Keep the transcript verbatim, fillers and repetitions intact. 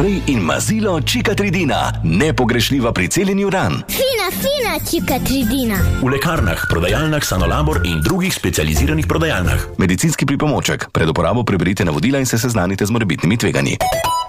sprej in mazilo Cicatricina. Nepogrešljiva pri celjenju ran. Fina, fina Cicatricina. V lekarnah, prodajalnah Sanolabor in drugih specializiranih prodajalnah. Medicinski pripomoček. Pred uporabo preberite navodila in se seznanite z morebitnimi tveganji.